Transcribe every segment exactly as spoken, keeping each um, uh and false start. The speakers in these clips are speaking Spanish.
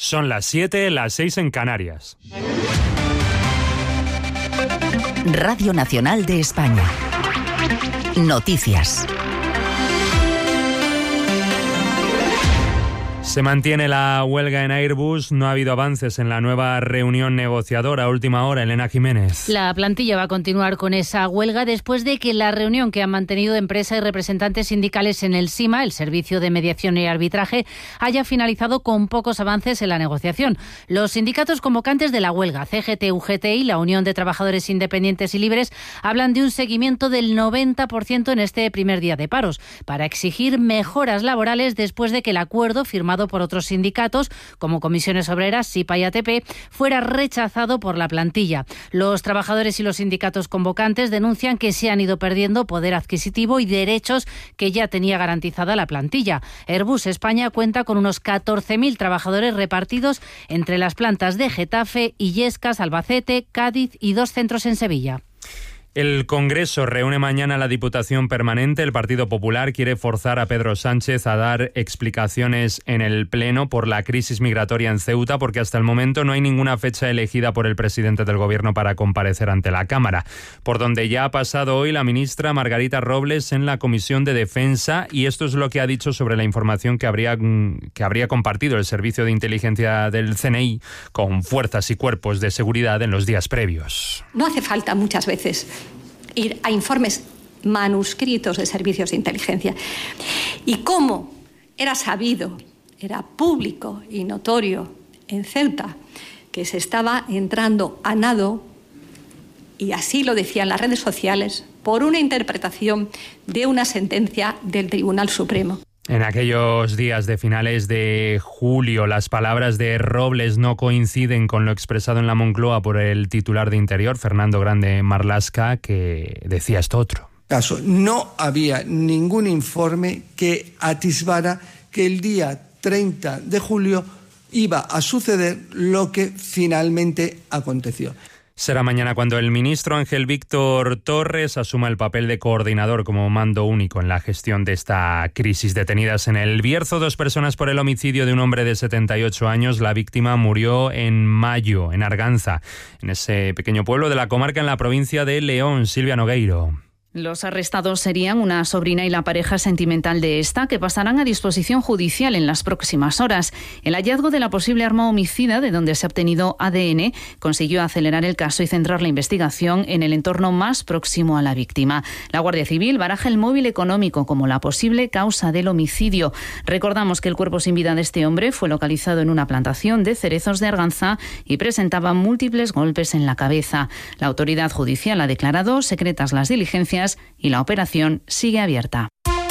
Son las siete, las seis en Canarias. Radio Nacional de España. Noticias. Se mantiene la huelga en Airbus, no ha habido avances en la nueva reunión negociadora. Última hora, Elena Jiménez. La plantilla va a continuar con esa huelga después de que la reunión que han mantenido empresa y representantes sindicales en el SIMA, el Servicio de Mediación y Arbitraje, haya finalizado con pocos avances en la negociación. Los sindicatos convocantes de la huelga, C G T, U G T y la Unión de Trabajadores Independientes y Libres, hablan de un seguimiento del noventa por ciento en este primer día de paros, para exigir mejoras laborales después de que el acuerdo firmado por otros sindicatos, como Comisiones Obreras, SIPA y A T P, fuera rechazado por la plantilla. Los trabajadores y los sindicatos convocantes denuncian que se han ido perdiendo poder adquisitivo y derechos que ya tenía garantizada la plantilla. Airbus España cuenta con unos catorce mil trabajadores repartidos entre las plantas de Getafe, Illescas, Albacete, Cádiz y dos centros en Sevilla. El Congreso reúne mañana a la Diputación Permanente. El Partido Popular quiere forzar a Pedro Sánchez a dar explicaciones en el Pleno por la crisis migratoria en Ceuta, porque hasta el momento no hay ninguna fecha elegida por el presidente del Gobierno para comparecer ante la Cámara. Por donde ya ha pasado hoy la ministra Margarita Robles en la Comisión de Defensa, y esto es lo que ha dicho sobre la información que habría, que habría compartido el Servicio de Inteligencia del C N I con fuerzas y cuerpos de seguridad en los días previos. No hace falta muchas veces ir a informes manuscritos de servicios de inteligencia. Y como era sabido, era público y notorio en Ceuta que se estaba entrando a nado, y así lo decían las redes sociales, por una interpretación de una sentencia del Tribunal Supremo. En aquellos días de finales de julio, las palabras de Robles no coinciden con lo expresado en la Moncloa por el titular de Interior, Fernando Grande Marlaska, que decía esto otro. Caso, no había ningún informe que atisbara que el día treinta de julio iba a suceder lo que finalmente aconteció. Será mañana cuando el ministro Ángel Víctor Torres asuma el papel de coordinador como mando único en la gestión de esta crisis. Detenidas en el Bierzo dos personas por el homicidio de un hombre de setenta y ocho años. La víctima murió en mayo, en Arganza, en ese pequeño pueblo de la comarca en la provincia de León. Silvia Nogueiro. Los arrestados serían una sobrina y la pareja sentimental de esta, que pasarán a disposición judicial en las próximas horas. El hallazgo de la posible arma homicida, de donde se ha obtenido A D N, consiguió acelerar el caso y centrar la investigación en el entorno más próximo a la víctima. La Guardia Civil baraja el móvil económico como la posible causa del homicidio. Recordamos que el cuerpo sin vida de este hombre fue localizado en una plantación de cerezos de Arganza y presentaba múltiples golpes en la cabeza. La autoridad judicial ha declarado secretas las diligencias y la operación sigue abierta.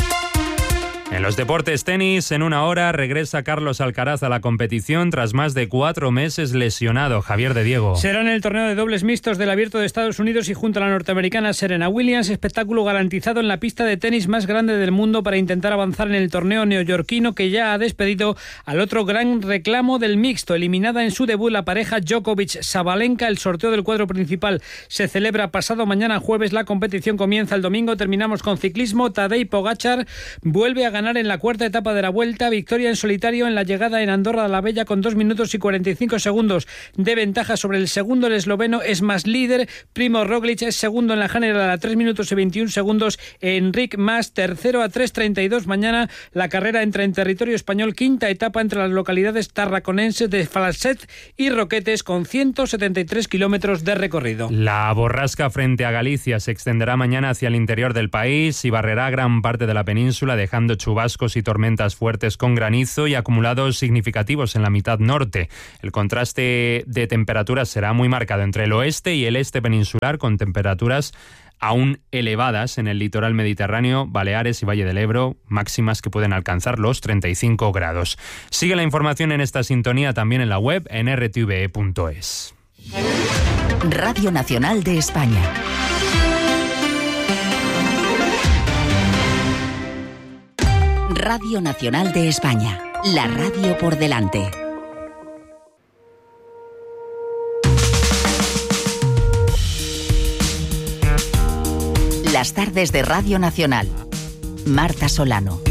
En los deportes, tenis, en una hora regresa Carlos Alcaraz a la competición tras más de cuatro meses lesionado. Javier de Diego. Será en el torneo de dobles mixtos del Abierto de Estados Unidos y junto a la norteamericana Serena Williams, espectáculo garantizado en la pista de tenis más grande del mundo para intentar avanzar en el torneo neoyorquino, que ya ha despedido al otro gran reclamo del mixto. Eliminada en su debut la pareja Djokovic-Sabalenka, el sorteo del cuadro principal se celebra pasado mañana jueves. La competición comienza el domingo. Terminamos con ciclismo. Tadej Pogačar vuelve a ganar en la cuarta etapa de la Vuelta. Victoria en solitario en la llegada en Andorra la Bella con dos minutos y cuarenta y cinco segundos de ventaja sobre el segundo. El esloveno es más líder. Primo Roglic es segundo en la general a tres minutos y veintiún segundos. Enric Mas tercero a tres treinta y dos. Mañana la carrera entra en territorio español. Quinta etapa entre las localidades tarraconenses de Falset y Roquetes con ciento setenta y tres kilómetros de recorrido. La borrasca frente a Galicia se extenderá mañana hacia el interior del país y barrerá gran parte de la península, dejando chubascos y tormentas fuertes con granizo y acumulados significativos en la mitad norte. El contraste de temperaturas será muy marcado entre el oeste y el este peninsular, con temperaturas aún elevadas en el litoral mediterráneo, Baleares y Valle del Ebro, máximas que pueden alcanzar los treinta y cinco grados. Sigue la información en esta sintonía también en la web en r t v e punto es. Radio Nacional de España. Radio Nacional de España, la radio por delante. Las tardes de Radio Nacional. Marta Solano.